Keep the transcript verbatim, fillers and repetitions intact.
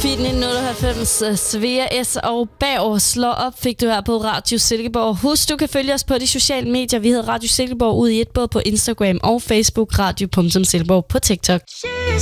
Fint nitten otteoghalvfems, Svea S og Bag slår op, fik du her på Radio Silkeborg. Husk, du kan følge os på de sociale medier. Vi hedder Radio Silkeborg ud i et, både på Instagram og Facebook, radio punktum silkeborg på TikTok.